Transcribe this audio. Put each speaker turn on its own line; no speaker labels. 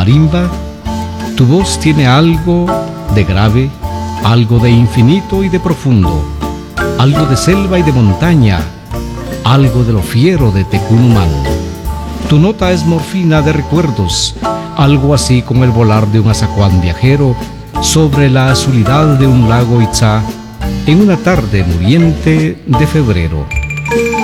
marimba, tu voz tiene algo de grave, algo de infinito y de profundo, algo de selva y de montaña, algo de lo fiero de Tecunumán. Tu nota es morfina de recuerdos, algo así como el volar de un azacuán viajero sobre la azulidad de un lago Itzá en una tarde muriente de febrero.